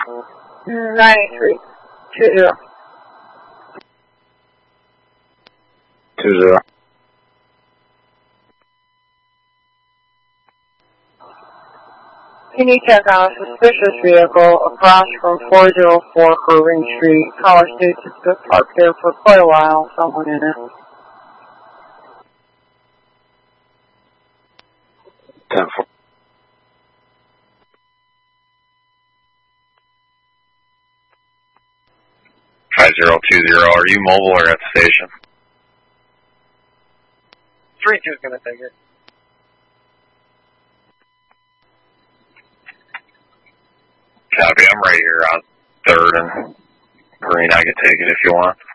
9320. 20. Can you check on a suspicious vehicle across from 404 Irving Street? Caller states it's been parked there for quite a while. Someone in it. 10-4. 5020, are you mobile or at the station? 3-2's gonna take it. Copy, I'm right here on 3rd and Green. I can take it if you want.